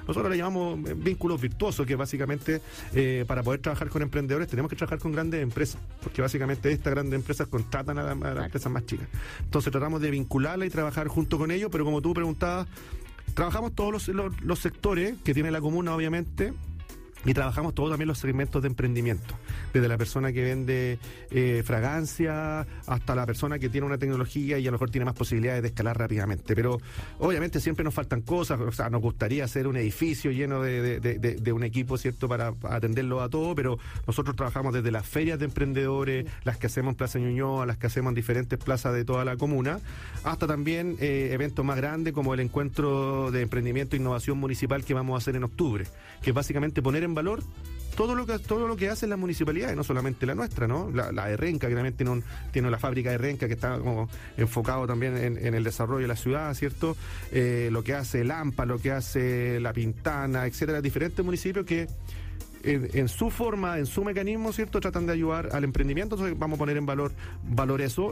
nosotros le llamamos vínculos virtuosos, que básicamente para poder trabajar con emprendedores tenemos que trabajar con grandes empresas, porque básicamente estas grandes empresas contratan a las empresas más chicas. Entonces tratamos de vincularla y trabajar junto con ellos, pero como tú preguntabas, trabajamos todos los sectores que tiene la comuna, obviamente. Y trabajamos todos también los segmentos de emprendimiento, desde la persona que vende fragancia hasta la persona que tiene una tecnología y a lo mejor tiene más posibilidades de escalar rápidamente. Pero obviamente siempre nos faltan cosas, o sea, nos gustaría hacer un edificio lleno de un equipo, ¿cierto?, para atenderlo a todo, pero nosotros trabajamos desde las ferias de emprendedores, las que hacemos en Plaza Ñuñoa, las que hacemos en diferentes plazas de toda la comuna, hasta también eventos más grandes como el encuentro de emprendimiento e innovación municipal que vamos a hacer en octubre, que es básicamente poner en valor todo lo que hacen las municipalidades, no solamente la nuestra, ¿no? La de Renca, que también tiene la fábrica de Renca, que está como enfocado también en el desarrollo de la ciudad, ¿cierto? Lo que hace Lampa, lo que hace La Pintana, etcétera, diferentes municipios que en su forma, en su mecanismo, ¿cierto?, tratan de ayudar al emprendimiento. Entonces vamos a poner en valor eso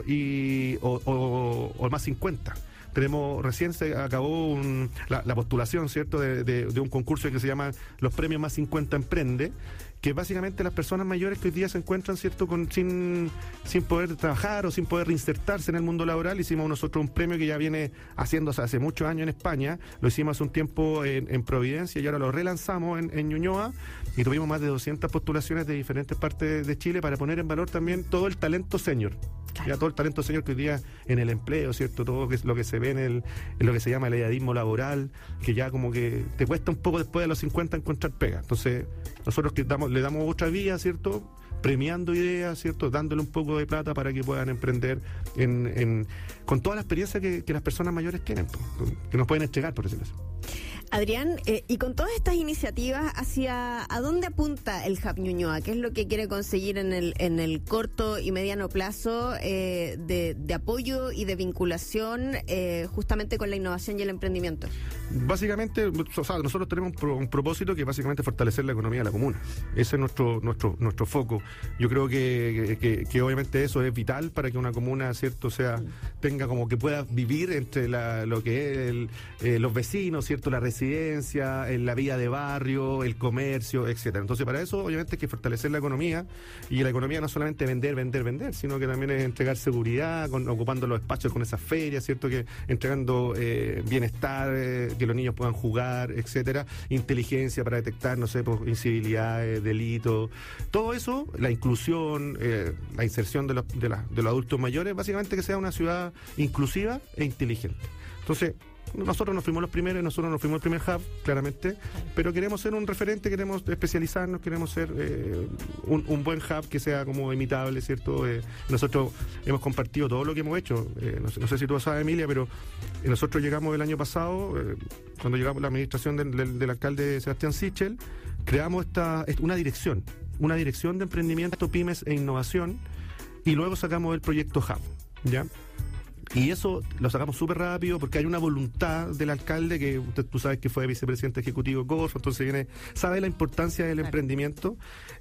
o el más 50. Recién se acabó la postulación, ¿cierto?, de un concurso que se llama los Premios Más 50 Emprende, que básicamente las personas mayores que hoy día se encuentran, ¿cierto?, sin poder trabajar o sin poder reinsertarse en el mundo laboral. Hicimos nosotros un premio que ya viene haciéndose hace muchos años en España, lo hicimos hace un tiempo en Providencia y ahora lo relanzamos en Ñuñoa, y tuvimos más de 200 postulaciones de diferentes partes de Chile para poner en valor también todo el talento senior. Ya todo el talento senior que hoy día en el empleo, ¿cierto?, todo lo que se ve en lo que se llama el edadismo laboral, que ya como que te cuesta un poco después de los 50 encontrar pega. Entonces nosotros le damos otra vía, ¿cierto?, premiando ideas, ¿cierto?, dándole un poco de plata para que puedan emprender con toda la experiencia que las personas mayores tienen, que nos pueden entregar, por decirlo así. Adrián, y con todas estas iniciativas, ¿a dónde apunta el Hub Ñuñoa? ¿Qué es lo que quiere conseguir en el corto y mediano plazo de apoyo y de vinculación justamente con la innovación y el emprendimiento? Básicamente, o sea, nosotros tenemos un propósito que es básicamente fortalecer la economía de la comuna. Ese es nuestro foco. Yo creo que obviamente eso es vital para que una comuna, ¿cierto?, tenga como que pueda vivir entre lo que es los vecinos, ¿cierto?, la residencia, en la vida de barrio, el comercio, etcétera. Entonces, para eso, obviamente, hay que fortalecer la economía, y la economía no solamente vender, sino que también es entregar seguridad, ocupando los espacios con esas ferias, ¿cierto?, que entregando bienestar, que los niños puedan jugar, etcétera, inteligencia para detectar, no sé, pues, incivilidades, delitos, todo eso, la inclusión, la inserción de los adultos mayores, básicamente que sea una ciudad inclusiva e inteligente. Entonces, nosotros nos fuimos los primeros, nosotros nos fuimos el primer hub, claramente, pero queremos ser un referente, queremos especializarnos, queremos ser un buen hub que sea como imitable, ¿cierto? Nosotros hemos compartido todo lo que hemos hecho, no sé si tú sabes, Emilia, pero nosotros llegamos el año pasado, cuando llegamos a la administración del alcalde Sebastián Sichel, creamos una dirección de emprendimiento, pymes e innovación, y luego sacamos el proyecto Hub, ¿ya? Y eso lo sacamos súper rápido porque hay una voluntad del alcalde, que tú sabes que fue vicepresidente ejecutivo de Corfo, entonces sabe la importancia del emprendimiento,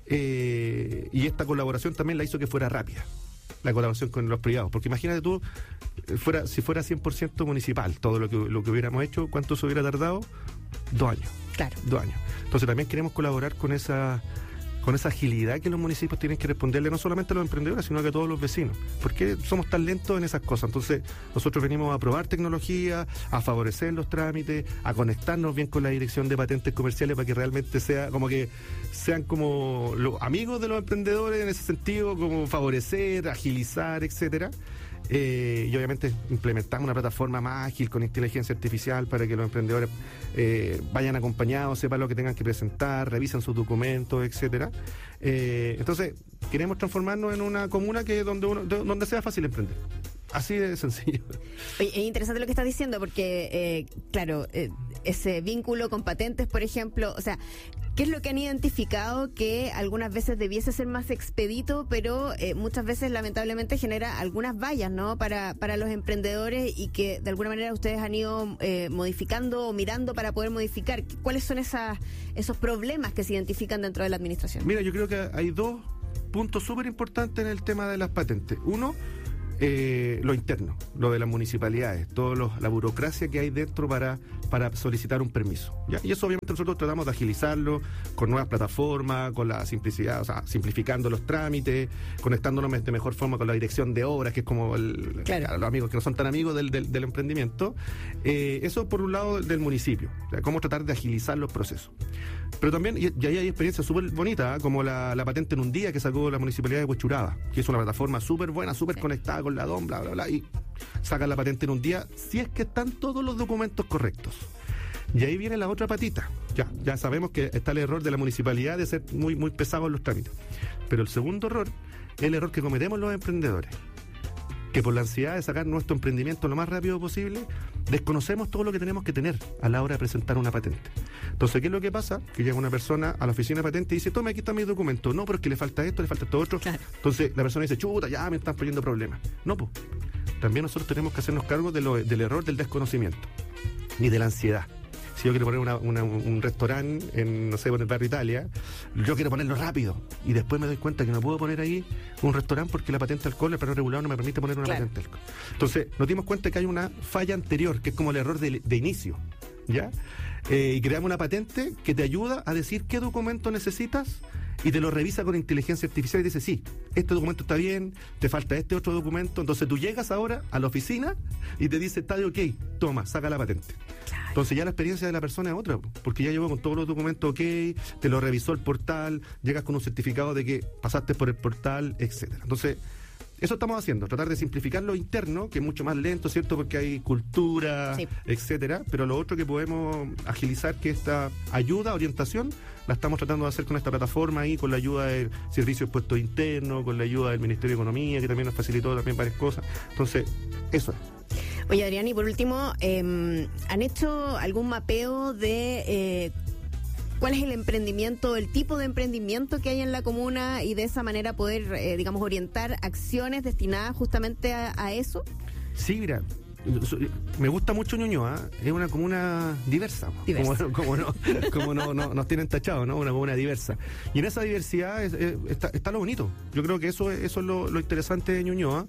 y esta colaboración también la hizo que fuera rápida, la colaboración con los privados, porque imagínate tú, si fuera 100% municipal todo lo que hubiéramos hecho, ¿cuánto se hubiera tardado? 2 años. Claro. 2 años. Entonces también queremos colaborar con esa agilidad que los municipios tienen que responderle no solamente a los emprendedores, sino que a todos los vecinos. ¿Por qué somos tan lentos en esas cosas? Entonces, nosotros venimos a probar tecnología, a favorecer los trámites, a conectarnos bien con la dirección de patentes comerciales para que realmente sean como los amigos de los emprendedores en ese sentido, como favorecer, agilizar, etcétera. Y obviamente implementamos una plataforma más ágil con inteligencia artificial para que los emprendedores vayan acompañados, sepan lo que tengan que presentar, revisen sus documentos, etcétera. Entonces, queremos transformarnos en una comuna donde sea fácil emprender. Así de sencillo. Oye, es interesante lo que estás diciendo porque, claro, ese vínculo con patentes, por ejemplo, o sea, ¿qué es lo que han identificado que algunas veces debiese ser más expedito, pero muchas veces lamentablemente genera algunas vallas, ¿no?, para los emprendedores, y que de alguna manera ustedes han ido modificando o mirando para poder modificar? ¿Cuáles son esos problemas que se identifican dentro de la administración? Mira, yo creo que hay 2 puntos súper importantes en el tema de las patentes. Uno, lo interno, lo de las municipalidades, toda la burocracia que hay dentro para solicitar un permiso, ¿ya? Y eso obviamente nosotros tratamos de agilizarlo con nuevas plataformas, con la simplicidad, o sea, simplificando los trámites, conectándonos de mejor forma con la dirección de obras, que es como claro, los amigos que no son tan amigos del emprendimiento. Eso por un lado del municipio, o sea, cómo tratar de agilizar los procesos. Pero también, y ahí hay experiencias súper bonitas, como la patente en un día que sacó la municipalidad de Huechuraba, que es una plataforma súper buena, súper conectada con la DOM, bla, bla, bla, y sacan la patente en un día si es que están todos los documentos correctos. Y ahí viene la otra patita. Ya sabemos que está el error de la municipalidad de ser muy, muy pesado en los trámites. Pero el segundo error es el error que cometemos los emprendedores, que por la ansiedad de sacar nuestro emprendimiento lo más rápido posible, desconocemos todo lo que tenemos que tener a la hora de presentar una patente. Entonces, ¿qué es lo que pasa? Que llega una persona a la oficina de patente y dice, tome, aquí está mi documento. No, pero es que le falta esto otro. Claro. Entonces, la persona dice, chuta, ya me están poniendo problemas. No, pues. También nosotros tenemos que hacernos cargo del error del desconocimiento y de la ansiedad. Si yo quiero poner un restaurante en, no sé, en el barrio Italia, yo quiero ponerlo rápido y después me doy cuenta que no puedo poner ahí un restaurante porque la patente alcohol, el plano regulado no me permite poner una patente alcohol. Entonces, nos dimos cuenta que hay una falla anterior, que es como el error de inicio, ¿ya? Y creamos una patente que te ayuda a decir qué documento necesitas y te lo revisa con inteligencia artificial y dice, sí, este documento está bien, te falta este otro documento. Entonces tú llegas ahora a la oficina y te dice, está de ok, toma, saca la patente. Claro. Entonces ya la experiencia de la persona es otra, porque ya llegó con todos los documentos ok, te lo revisó el portal, llegas con un certificado de que pasaste por el portal, etcétera. Entonces, eso estamos haciendo, tratar de simplificar lo interno, que es mucho más lento, ¿cierto? Porque hay cultura, sí, etcétera. Pero lo otro que podemos agilizar, que esta ayuda, orientación, la estamos tratando de hacer con esta plataforma ahí, con la ayuda del Servicio de Impuestos Internos, con la ayuda del Ministerio de Economía, que también nos facilitó también varias cosas. Entonces, eso es. Oye, Adrián, y por último, ¿han hecho algún mapeo de cuál es el emprendimiento, el tipo de emprendimiento que hay en la comuna y de esa manera poder, digamos, orientar acciones destinadas justamente a eso? Sí, mira, me gusta mucho Ñuñoa, es una comuna diversa. Como no nos tienen tachado, ¿no? Una comuna diversa. Y en esa diversidad está lo bonito. Yo creo que eso es lo interesante de Ñuñoa.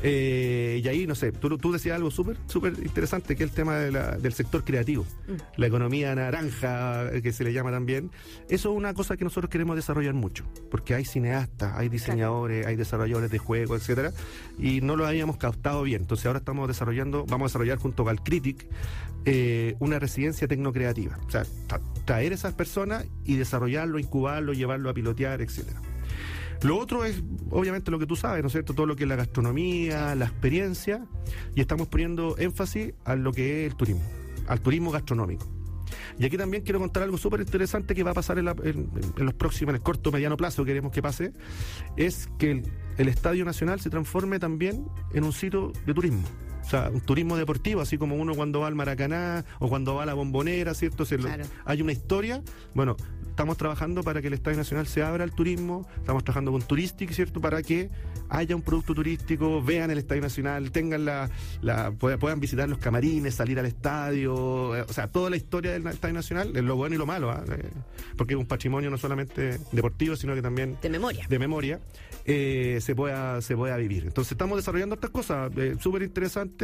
Y ahí, no sé, tú decías algo súper interesante, que es el tema del sector creativo. La economía naranja, que se le llama también. Eso es una cosa que nosotros queremos desarrollar mucho, porque hay cineastas, hay diseñadores, hay desarrolladores de juegos, etcétera, y no lo habíamos captado bien. Entonces ahora vamos a desarrollar junto con Alcritic una residencia tecnocreativa. O sea, traer esas personas y desarrollarlo, incubarlo, llevarlo a pilotear, etcétera. Lo otro es, obviamente, lo que tú sabes, ¿no es cierto? Todo lo que es la gastronomía, la experiencia, y estamos poniendo énfasis a lo que es el turismo, al turismo gastronómico. Y aquí también quiero contar algo súper interesante que va a pasar en los próximos, en el corto mediano plazo, queremos que pase, es que el Estadio Nacional se transforme también en un sitio de turismo. O sea, un turismo deportivo, así como uno cuando va al Maracaná o cuando va a la Bombonera, ¿cierto? Claro. Hay una historia. Bueno, estamos trabajando para que el Estadio Nacional se abra al turismo, estamos trabajando con Touristic, ¿cierto? Para que haya un producto turístico, vean el Estadio Nacional, tengan puedan visitar los camarines, salir al estadio, o sea, toda la historia del Estadio Nacional, lo bueno y lo malo, porque es un patrimonio no solamente deportivo, sino que también de memoria, se pueda vivir. Entonces estamos desarrollando estas cosas, súper interesantes,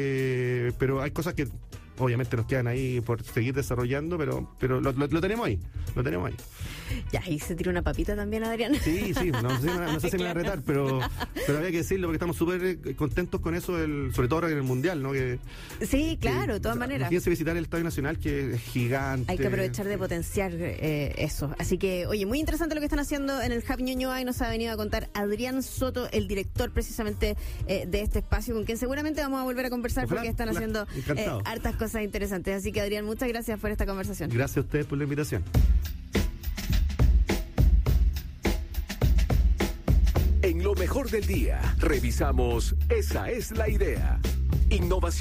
pero hay cosas que obviamente nos quedan ahí por seguir desarrollando, pero lo tenemos ahí, Ya, ahí se tira una papita también, Adrián. Sí, no sé si me va a retar, pero había que decirlo porque estamos súper contentos con eso, sobre todo ahora en el Mundial, ¿no? Sí, claro, de todas maneras. Imagínense visitar el Estadio Nacional, que es gigante. Hay que aprovechar de potenciar eso. Así que, oye, muy interesante lo que están haciendo en el Hub Ñuñoa, y nos ha venido a contar Adrián Soto, el director precisamente de este espacio, con quien seguramente vamos a volver a conversar. Ojalá, porque están haciendo hartas cosas interesantes. Así que, Adrián, muchas gracias por esta conversación. Gracias a ustedes por la invitación. En lo mejor del día, revisamos Esa es la idea. Innovación.